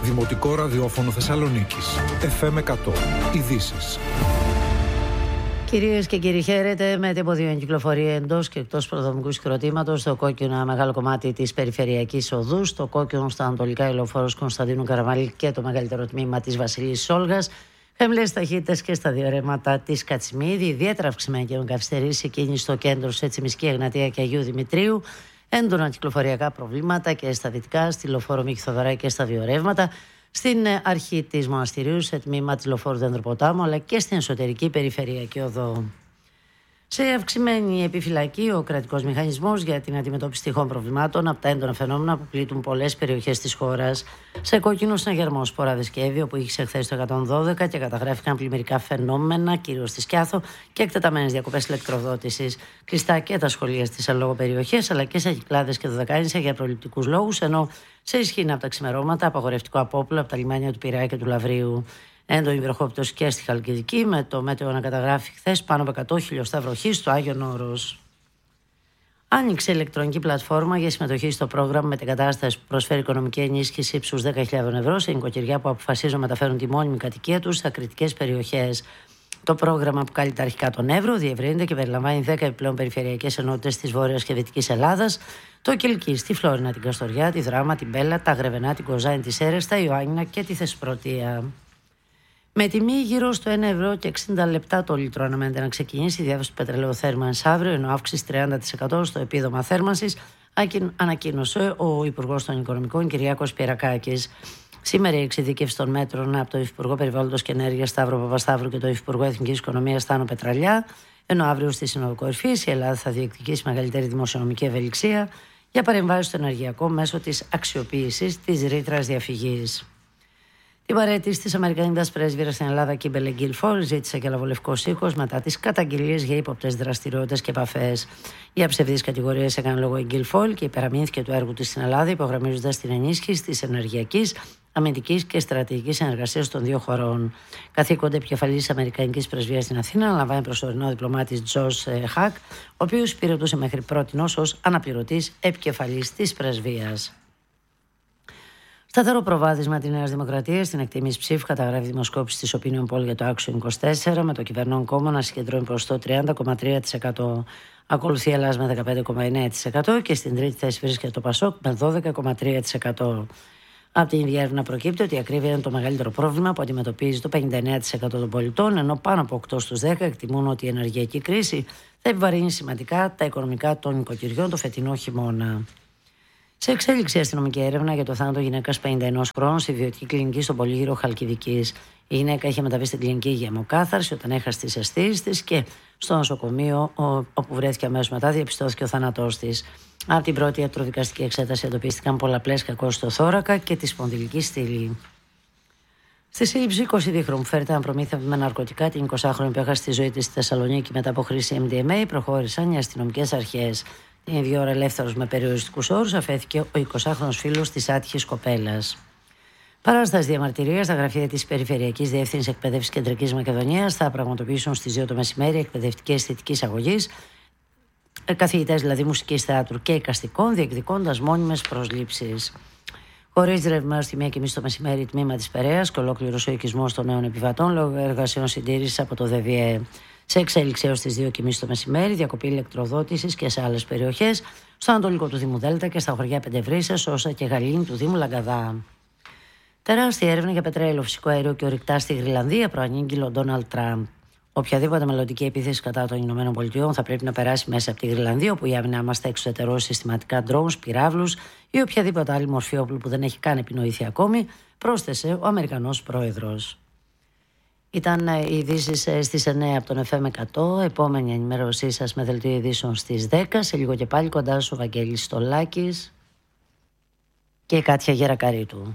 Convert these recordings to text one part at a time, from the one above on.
Δημοτικό Ραδιόφωνο Θεσσαλονίκης. FM 100. Ειδήσεις. Κυρίες και κύριοι, χαίρετε. Με τυποδίων κυκλοφορία εντός και εκτός προδομικού συγκροτήματος στο κόκκινο ένα μεγάλο κομμάτι της περιφερειακής οδού, στο κόκκινο στα ανατολικά η λεωφόρος Κωνσταντίνου Καραμαλή και το μεγαλύτερο τμήμα της Βασιλής Όλγας. Χαμηλές ταχύτητες και στα δύο ρεύματα της Κατσιμίδη, ιδιαίτερα αυξημένη και με καθυστερήσει η κίνηση στο κέντρο σε Τσιμισκή, Εγνατία και Αγίου Δημητρίου. Έντονα κυκλοφοριακά προβλήματα και στα δυτικά, στη λεωφόρο Μίκη Θοδωράκη και στα δύο ρεύματα. Στην αρχή της Μοναστηρίου, σε τμήμα της λεωφόρου Δέντροποτάμου, αλλά και στην εσωτερική περιφερειακή οδό. Σε αυξημένη επιφυλακή, ο κρατικός μηχανισμός για την αντιμετώπιση τυχών προβλημάτων από τα έντονα φαινόμενα που πλήττουν πολλές περιοχές της χώρας. Σε κόκκινο συναγερμό Σποραδεσκεύη, όπου είχε χθες το 112 και καταγράφηκαν πλημμυρικά φαινόμενα, κυρίως στη Σκιάθο, και εκτεταμένες διακοπές ηλεκτροδότησης. Κλειστά και τα σχολεία στις αλόγω περιοχές, αλλά και σε Κυκλάδες και Δωδεκάνησα για προληπτικούς λόγους, ενώ σε Ισχύνα από τα ξημερώματα απαγορευτικό απόπλο από τα λιμάνια του Πειραιά και του Λαβρίου. Έντονη βροχόπτωση και στη Χαλκιδική, με το μέτεο να καταγράφει χθες πάνω από 100 χιλιοστά βροχή στο Άγιον Όρος. Άνοιξε ηλεκτρονική πλατφόρμα για συμμετοχή στο πρόγραμμα μετεγκατάστασης που προσφέρει οικονομική ενίσχυση ύψους 10.000 ευρώ σε νοικοκυριά που αποφασίζουν να μεταφέρουν τη μόνιμη κατοικία τους στα κριτικές περιοχές. Το πρόγραμμα, που κάλυπτε αρχικά τον Εύρο, διευρύνεται και περιλαμβάνει 10 επιπλέον περιφερειακές ενότητες της Βόρειας και Δυτικής Ελλάδας, το Κιλκής, τη Φλόρινα, την Καστοριά, τη Δράμα, την Μπέλα, τα Γρεβενά, την Κοζάνη, τη Σέρεστα, Ιωάννινα και τη Θεσπρωτεία. Με τιμή γύρω στο 1 ευρώ και 60 λεπτά το λίτρο αναμένεται να ξεκινήσει η διάβαση του πετρελαίου θέρμανσης αύριο, ενώ αύξηση 30% στο επίδομα θέρμανσης, ανακοίνωσε ο Υπουργός των Οικονομικών Κυριάκος Πιερακάκης. Σήμερα η εξειδίκευση των μέτρων από το Υφυπουργό Περιβάλλοντος και Ενέργειας Σταύρο Παπασταύρου και το Υφυπουργό Εθνικής Οικονομίας Στάνο Πετραλιά, ενώ αύριο στη Σύνοδο Κορυφής η Ελλάδα θα διεκδικήσει μεγαλύτερη δημοσιονομική ευελιξία για παρεμβάσεις στο ενεργειακό μέσω της αξιοποίησης της ρήτρας διαφυγής. Η παρέτηση της Αμερικανίδας πρέσβυρας στην Ελλάδα, Κίμπελε Γκίλφορ, ζήτησε και λαβολευκός οίκος μετά τις καταγγελίες για ύποπτες δραστηριότητες και επαφές. Για ψευδείς κατηγορίες έκανε λόγο η Γκίλφορ και υπεραμείνθηκε του έργου της στην Ελλάδα, υπογραμμίζοντας την ενίσχυση της ενεργειακής, αμυντικής και στρατηγικής συνεργασίας των δύο χωρών. Καθήκοντα επικεφαλής της Αμερικανικής πρεσβείας στην Αθήνα αναλαμβάνει προσωρινό διπλωμάτης Τζος Χακ, ο οποίος υπηρετούσε μέχρι πρότινος ως αναπληρωτής επικεφαλής της πρεσβείας. Σταθερό προβάδισμα τη Νέα Δημοκρατία στην εκτίμηση ψήφου καταγράφει δημοσκόπηση της Opinion Poll για το Action 24, με το κυβερνών κόμμα να συγκεντρώνει ποσοστό 30,3%. Ακολουθεί η Ελλάδα με 15,9% και στην τρίτη θέση βρίσκεται το Πασόκ με 12,3%. Από την ίδια έρευνα προκύπτει ότι η ακρίβεια είναι το μεγαλύτερο πρόβλημα που αντιμετωπίζει το 59% των πολιτών, ενώ πάνω από 8 στους 10 εκτιμούν ότι η ενεργειακή κρίση θα επιβαρύνει σημαντικά τα οικονομικά των νοικοκυριών το φετινό χειμώνα. Σε εξέλιξη η αστυνομική έρευνα για το θάνατο γυναίκας 51 χρόνων στη ιδιωτική κλινική στον Πολύγυρο Χαλκιδικής. Η γυναίκα είχε μεταβεί στην κλινική για αιμοκάθαρση όταν έχασε τις αισθήσεις της και στο νοσοκομείο, όπου βρέθηκε αμέσως μετά, διαπιστώθηκε ο θάνατός της. Από την πρώτη ιατροδικαστική εξέταση εντοπίστηκαν πολλαπλές κακώσεις στο θώρακα και τη σπονδυλική στήλη. Στη σύλληψη 22χρονου που φέρεται να προμήθευε με ναρκωτικά την 20χρονη που έχασε τη ζωή της στη Θεσσαλονίκη μετά από χρήση MDMA, προχώρησαν οι αστυνομικές αρχές. Την ίδια ώρα, ελεύθερος με περιοριστικούς όρους, αφέθηκε ο 20χρονος φίλος της άτυχης κοπέλας. Παράσταση διαμαρτυρίας στα γραφεία της Περιφερειακής Διεύθυνσης Εκπαίδευσης Κεντρικής Μακεδονίας θα πραγματοποιήσουν στις 2 το μεσημέρι εκπαιδευτικές θετικής αγωγής, καθηγητές δηλαδή μουσικής, θεάτρου και εικαστικών, διεκδικώντας μόνιμες προσλήψεις. Χωρίς ρεύμα στη 1:30 το μεσημέρι, τμήμα της Περαίας και ολόκληρος ο οικισμός των νέων επιβατών λόγω εργασιών συντήρησης από το ΔΒΕ. Σε εξέλιξη έως τις 2:30 το μεσημέρι, διακοπή ηλεκτροδότησης και σε άλλες περιοχές, στο ανατολικό του Δήμου Δέλτα και στα χωριά Πεντευρύσσες, Σώσα και Γαλήνη του Δήμου Λαγκαδά. Τεράστια έρευνα για πετρέλαιο, φυσικό αέριο και ορυκτά στη Γρυλανδία προανήγγειλε ο Ντόναλντ Τραμπ. Οποιαδήποτε μελλοντική επίθεση κατά των ΗΠΑ θα πρέπει να περάσει μέσα από τη Γρυλανδία, όπου η άμυνά μας θα εξουδετερώσει συστηματικά drones, πυράβλους ή οποιαδήποτε άλλη μορφή όπλου που δεν έχει καν επινοηθεί ακόμη, πρόσθεσε ο Αμερικανός πρόεδρος. Ήταν οι ειδήσεις στις 9 από τον FM 100. Επόμενη ενημέρωσή σας με δελτίο ειδήσεων στις 10. Σε λίγο και πάλι κοντά σου ο Βαγγέλης Στολάκης και η Κάτια Γερακαρίτου.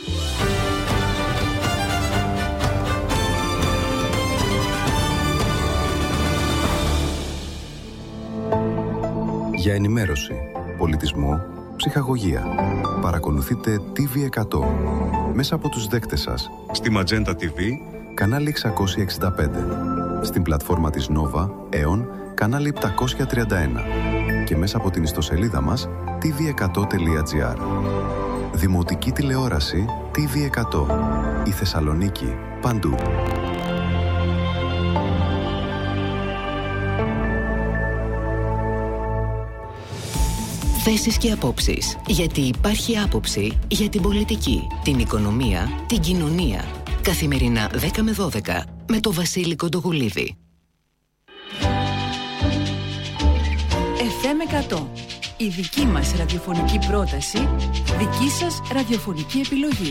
Για ενημέρωση, πολιτισμό, ψυχαγωγία. Παρακολουθείτε TV100 μέσα από τους δέκτες σας. Στη Magenta TV, κανάλι 665. Στην πλατφόρμα της Nova, Aeon, κανάλι 731. Και μέσα από την ιστοσελίδα μας, tv100.gr. Δημοτική τηλεόραση TV100. Η Θεσσαλονίκη. Παντού. Θέσεις και απόψεις. Γιατί υπάρχει άποψη για την πολιτική, την οικονομία, την κοινωνία. Καθημερινά 10 με 12 με το Βασίλη Κοντογουλίδη. FM 100. Η δική μας ραδιοφωνική πρόταση, δική σας ραδιοφωνική επιλογή.